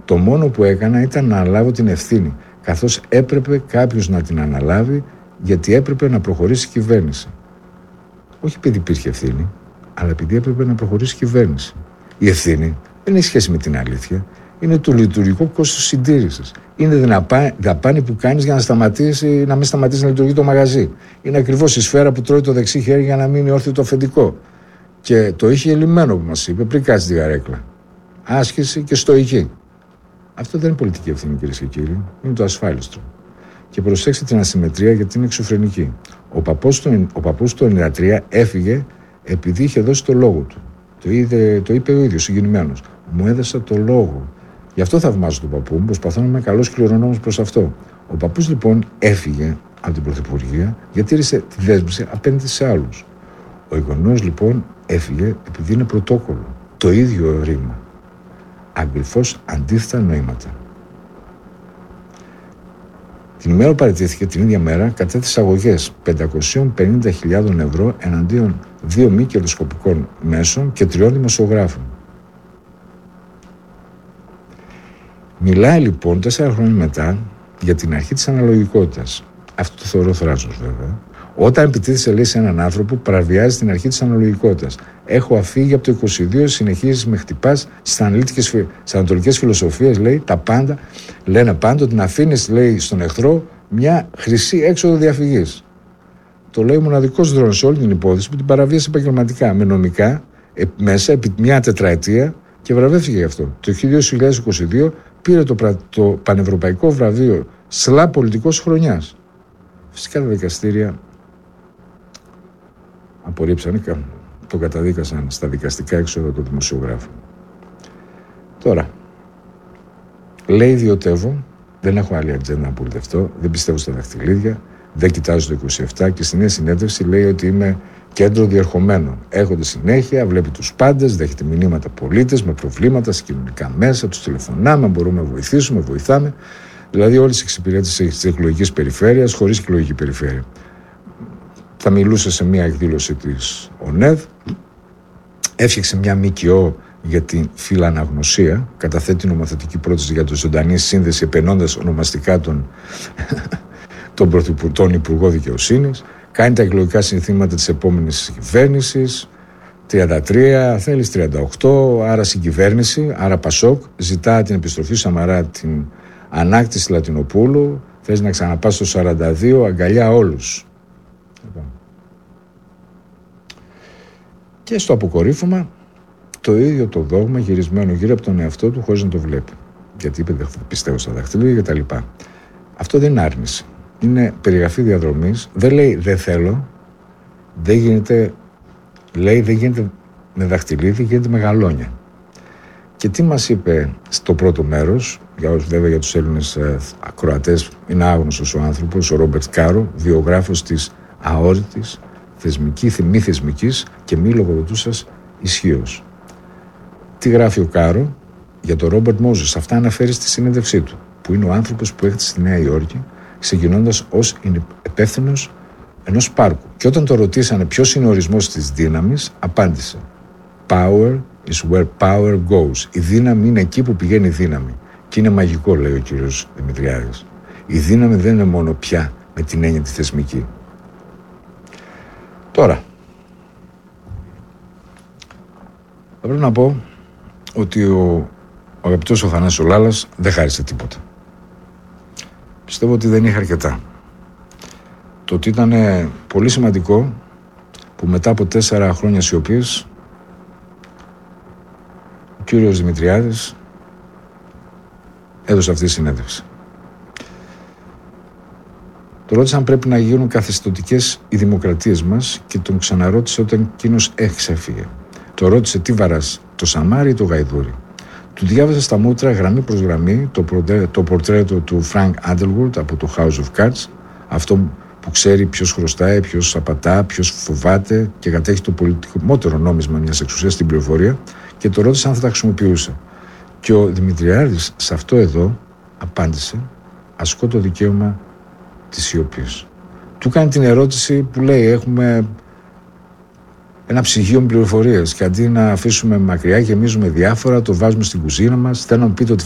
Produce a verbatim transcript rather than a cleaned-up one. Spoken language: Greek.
Το μόνο που έκανα ήταν να αναλάβω την ευθύνη, καθώς έπρεπε κάποιος να την αναλάβει, γιατί έπρεπε να προχωρήσει η κυβέρνηση. Όχι επειδή υπήρχε ευθύνη, αλλά επειδή έπρεπε να προχωρήσει η κυβέρνηση. Η ευθύνη δεν έχει σχέση με την αλήθεια. Είναι το λειτουργικό κόστος συντήρησης. Είναι δαπάνη που κάνεις για να, σταματήσει, να μην σταματήσει να λειτουργεί το μαγαζί. Είναι ακριβώς η σφαίρα που τρώει το δεξί χέρι για να μείνει όρθιο το αφεντικό. Και το είχε ελλημμένο που μας είπε πριν κάτσει τη γαρέκλα. Άσκηση και στοική. Αυτό δεν είναι πολιτική ευθύνη, κυρίες και κύριοι. Είναι το ασφάλιστρο. Και προσέξτε την ασυμμετρία, γιατί είναι εξωφρενική. Ο παππούς του, ο παππούς του ενενήντα τρία έφυγε επειδή είχε δώσει το λόγο του. Το, είδε, το είπε ο ίδιος συγκινημένος. Μου έδωσα το λόγο. Γι' αυτό θαυμάζω τον παππού μου, προσπαθώ να είμαι καλός κληρονόμος προς αυτό. Ο παππούς λοιπόν έφυγε από την Πρωθυπουργία γιατί τήρησε τη δέσμευση απέναντι σε άλλους. Ο Οικονομός λοιπόν έφυγε επειδή είναι πρωτόκολλο. Το ίδιο ρήμα. Αγκρυφώς αντίθετα νοήματα. Την ημέρα που παραιτήθηκε, την ίδια μέρα, κατέθεσε αγωγές πεντακόσιες πενήντα χιλιάδες ευρώ εναντίον δύο μη κερδοσκοπικών μέσων και τριών δημοσιογράφων. Μιλάει λοιπόν τέσσερα χρόνια μετά για την αρχή της αναλογικότητας. Αυτό το θεωρώ θράσος βέβαια. Όταν επιτίθεσαι, λέει, σε έναν άνθρωπο που παραβιάζει την αρχή της αναλογικότητας. Έχω αφήγει από το είκοσι δύο, συνεχίζεις με χτυπάς στις ανατολικές φιλοσοφίες, λέει, τα πάντα. Λένε πάντα ότι να αφήνεις, λέει, στον εχθρό μια χρυσή έξοδο διαφυγής. Το λέει μοναδικός δρόμος σε όλη την υπόθεση που την παραβίασε επαγγελματικά, με νομικά, ε, μέσα επί μια τετραετία και βραβεύτηκε γι' αυτό. Το δύο χιλιάδες είκοσι δύο πήρε το, το πανευρωπαϊκό βραβείο ΣΛΑ πολιτικός χρονιάς. Φυσικά τα δικαστήρια απορρίψανε, το καταδίκασαν στα δικαστικά έξοδα του δημοσιογράφου. Τώρα, λέει ιδιωτεύω, δεν έχω άλλη ατζέντα να πολιτευτώ, δεν πιστεύω στα δαχτυλίδια, δεν κοιτάζω το είκοσι επτά και στη νέα συνέντευξη λέει ότι είμαι κέντρο διερχομένων. Έχονται συνέχεια, βλέπει τους πάντες, δέχεται μηνύματα πολίτες με προβλήματα σε κοινωνικά μέσα, τους τηλεφωνάμε, μπορούμε να βοηθήσουμε, βοηθάμε. Δηλαδή όλες τις εξυπηρέτησεις της εκλογικής περιφέρειας, χωρίς εκλογική περιφέρεια. Θα μιλούσε σε μια εκδήλωση της ΟΝΕΔ, έφτιαξε μια ΜΚΟ για την φιλαναγνωσία, καταθέτει νομοθετική πρόταση για το ζωντανή σύνδεση, επενώντας ονομαστικά τον, τον, τον Υπουργό Δικαιοσύνης, κάνει τα εκλογικά συνθήματα της επόμενης κυβέρνησης, τριάντα τρία, θέλεις τριάντα οκτώ, άρα συγκυβέρνηση, άρα Πασόκ, ζητά την επιστροφή Σαμαρά, την ανάκτηση Λατινοπούλου, θες να ξαναπάς στο σαράντα δύο, αγκαλιά όλους. Και στο αποκορύφωμα το ίδιο το δόγμα γυρισμένο γύρω από τον εαυτό του χωρίς να το βλέπει. Γιατί είπε δεν πιστεύω στα δαχτυλίδια και τα λοιπά. Αυτό δεν είναι άρνηση. Είναι περιγραφή διαδρομής. Δεν λέει δεν θέλω. Δεν γίνεται, λέει δεν γίνεται με δαχτυλίδι, γίνεται με γαλόνια. Και τι μας είπε στο πρώτο μέρος, για όσους βέβαια για τους Έλληνες ε, ακροατές είναι άγνωστος ο άνθρωπος, ο Ρόμπερτ Κάρο, βιογράφος της αόρρητης, θεσμική, μη θεσμικής και μη λογοδοτούσας ισχύως. Τι γράφει ο Κάρο για τον Ρόμπερτ Μόζες, αυτά αναφέρει στη συνέντευξή του, που είναι ο άνθρωπος που έρχεται στη Νέα Υόρκη, ξεκινώντας ως υπεύθυνος ενός πάρκου. Και όταν το ρωτήσανε ποιος είναι ο ορισμός της δύναμης, απάντησε «Power is where power goes». Η δύναμη είναι εκεί που πηγαίνει η δύναμη. Και είναι μαγικό, λέει ο κύριος Δημητριάδης. Η δύναμη δεν είναι μόνο πια με την έννοια τη θεσμική. Τώρα, θα πρέπει να πω ότι ο, ο αγαπητός ο Θανάσης ο Λάλας δεν χάρισε τίποτα. Πιστεύω ότι δεν είχε αρκετά. Το ότι ήταν πολύ σημαντικό που μετά από τέσσερα χρόνια σιωπής ο κύριος Δημητριάδης έδωσε αυτή τη συνέντευξη. Το ρώτησε αν πρέπει να γίνουν καθεστωτικές οι δημοκρατίες μας και τον ξαναρώτησε όταν εκείνος έξεφυγε. Το ρώτησε τι βαράς, το Σαμάρι ή το Γαϊδούρι. Του διάβασε στα μούτρα γραμμή προς γραμμή το, πορτρέ, το πορτρέτο του Frank Underwood από το House of Cards, αυτό που ξέρει ποιος χρωστάει, ποιος απατά, ποιος φοβάται και κατέχει το πολυτιμότερο νόμισμα μιας εξουσίας στην πληροφορία, και το ρώτησε αν θα τα χρησιμοποιούσε. Και ο Δημητριάδης σε αυτό εδώ απάντησε «Ασκώ το δικαίωμα της σιωπής». Του κάνει την ερώτηση που λέει έχουμε ένα ψυγείο με πληροφορίες και αντί να αφήσουμε μακριά γεμίζουμε διάφορα, το βάζουμε στην κουζίνα μας, θέλω να μου πείτε ότι